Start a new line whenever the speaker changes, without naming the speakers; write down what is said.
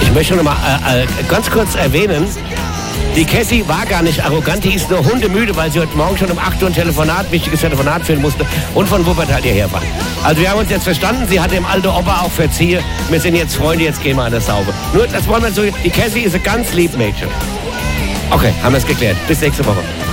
Ich möchte noch mal ganz kurz erwähnen, die Cassie war gar nicht arrogant, die ist nur hundemüde, weil sie heute Morgen schon um 8 Uhr ein wichtiges Telefonat führen musste und von Wuppertal hierher fahren. Also wir haben uns jetzt verstanden, sie hat dem alten Opa auch verziehe. Wir sind jetzt Freunde, jetzt gehen wir an der Saube. Nur, das wollen wir so, die Cassie ist ein ganz lieb Mädchen. Okay, haben wir es geklärt. Bis nächste Woche.